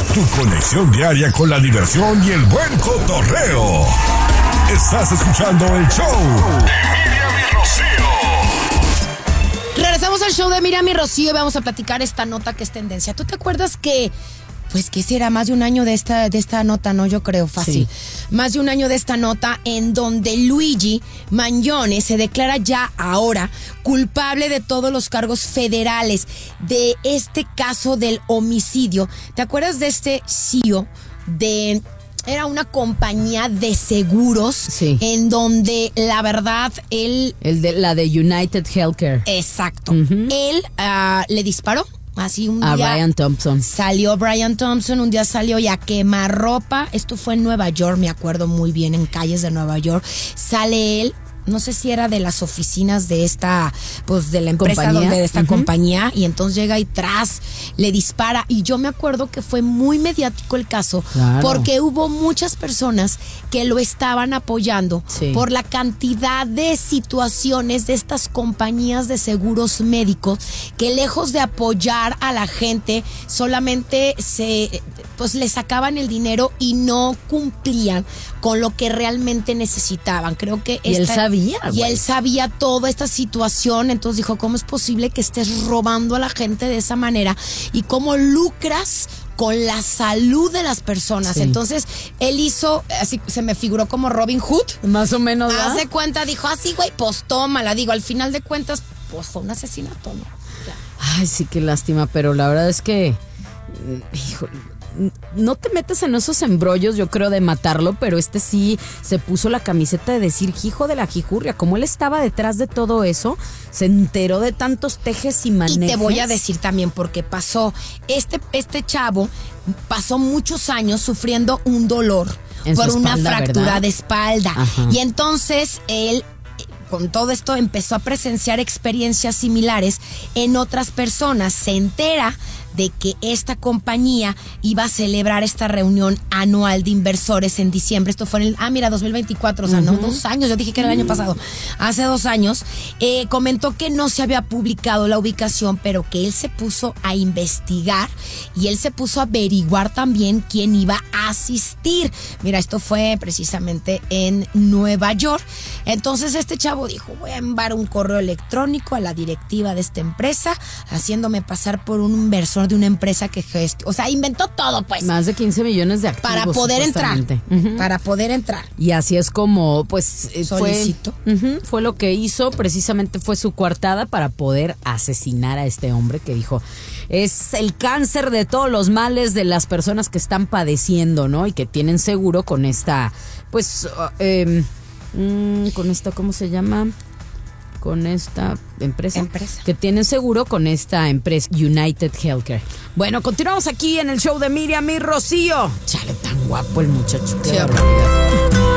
Tu conexión diaria con la diversión y el buen cotorreo. Estás escuchando el show de Miriam y Rocío. Regresamos al show de Miriam y Rocío y vamos a platicar esta nota que es tendencia. ¿Tú te acuerdas que, pues, que será más de un año de esta nota, no? Yo creo, fácil. Sí. Más de un año de esta nota en donde Luigi Mangione se declara ya ahora culpable de todos los cargos federales de este caso del homicidio. ¿Te acuerdas de este CEO de... Era una compañía de seguros, sí, en donde la verdad la de United Healthcare. Exacto. Uh-huh. Él le disparó. Así un día Brian Thompson. Salió Brian Thompson, un día salió y a quemarropa. Esto fue en Nueva York, me acuerdo muy bien, en calles de Nueva York. Sale él. No sé si era de las oficinas de esta, pues de la empresa ¿compañía? De esta compañía, y entonces llega y le dispara. Y yo me acuerdo que fue muy mediático el caso, claro, porque hubo muchas personas que lo estaban apoyando, sí, por la cantidad de situaciones de estas compañías de seguros médicos que lejos de apoyar a la gente, solamente le sacaban el dinero y no cumplían con lo que realmente necesitaban. Creo que él sabía toda esta situación, entonces dijo, ¿cómo es posible que estés robando a la gente de esa manera? ¿Y cómo lucras con la salud de las personas? Sí. Entonces, él hizo, así se me figuró como Robin Hood. Más o menos, ¿verdad? Hace cuenta, dijo, así, güey, pues tómala. Digo, al final de cuentas, pues fue un asesinato, ¿no? O sea, ay, sí, qué lástima, pero la verdad es que, híjole, no te metes en esos embrollos, yo creo, de matarlo, pero sí se puso la camiseta de decir, hijo de la jijurria, como él estaba detrás de todo eso, se enteró de tantos tejes y manejes. Y te voy a decir también porque pasó, este chavo pasó muchos años sufriendo un dolor por una fractura, ¿verdad?, de espalda. Ajá. Y entonces él, con todo esto, empezó a presenciar experiencias similares en otras personas. Se entera de que esta compañía iba a celebrar esta reunión anual de inversores en diciembre. Esto fue en el 2024, o sea, no, 2 años. Yo dije que era el año pasado. Hace 2 años. Comentó que no se había publicado la ubicación, pero que él se puso a investigar y él se puso a averiguar también quién iba a asistir. Mira, esto fue precisamente en Nueva York. Entonces este chavo dijo, voy a enviar un correo electrónico a la directiva de esta empresa, haciéndome pasar por un inversor de una empresa que o sea, inventó todo, pues. Más de 15 millones de activos. Para poder entrar. Uh-huh. Para poder entrar. Y así es como, pues, solicitó. Fue lo que hizo, precisamente fue su coartada para poder asesinar a este hombre que dijo, es el cáncer de todos los males de las personas que están padeciendo, ¿no? Y que tienen seguro con esta, pues, con esta, ¿cómo se llama? Con esta empresa que tienen seguro con esta empresa United Healthcare. Bueno, continuamos aquí en el show de Miriam y Rocío. Chale, tan guapo el muchacho. Qué barbaridad.